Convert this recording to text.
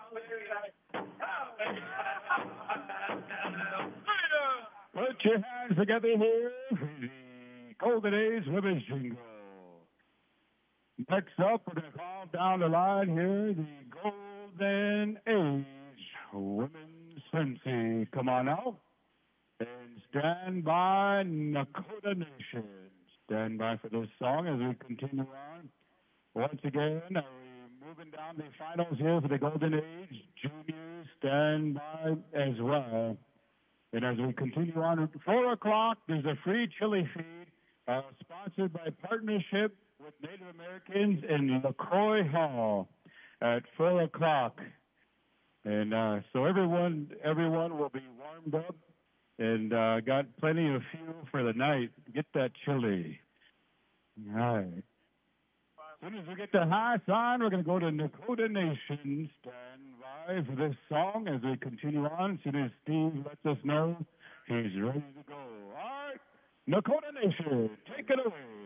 Put your hands together here for the Golden Age Women's Jingle. Next up, we're going to call down the line here the Golden Age Women's Sensi. Come on out and stand by, Nakota Nation. Stand by for this song as we continue on. Once again, we're moving down the finals here for the Golden Age. Juniors, stand by as well. And as we continue on at 4 o'clock, there's a free chili feed sponsored by partnership with Native Americans in LaCroix Hall at 4 o'clock. And so everyone will be warmed up and got plenty of fuel for the night. Get that chili. All right. As soon as we get the high sign, we're going to go to Nakota Nation. Stand by for this song as we continue on. As soon as Steve lets us know he's ready to go. All right, Nakota Nation, take it away.